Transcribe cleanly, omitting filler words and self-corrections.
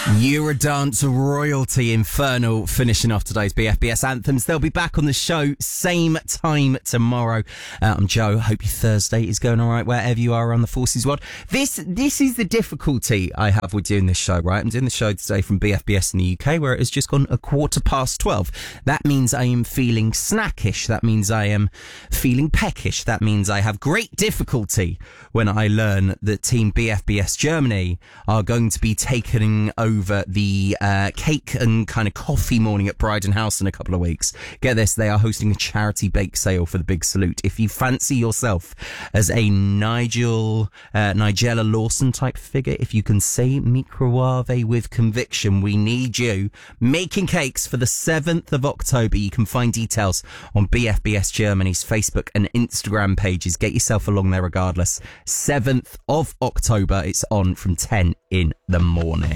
Eurodance royalty Infernal finishing off today's BFBS anthems. They'll be back on the show same time tomorrow. I'm Joe. Hope your Thursday is going all right wherever you are around the forces world. This is the difficulty I have with doing this show, right? I'm doing the show today from BFBS in the UK, where it has just gone 12:15. That means I am feeling snackish. That means I am feeling peckish. That means I have great difficulty when I learn that Team BFBS Germany are going to be taking over the cake and kind of coffee morning at Bryden House in a couple of weeks. Get this, they are hosting a charity bake sale for the Big Salute. If you fancy yourself as a Nigella Lawson type figure, if you can say microwave with conviction, we need you making cakes for the 7th of October. You can find details on BFBS Germany's Facebook and Instagram pages. Get yourself along there regardless. 7th of October, it's on from 10 in the morning.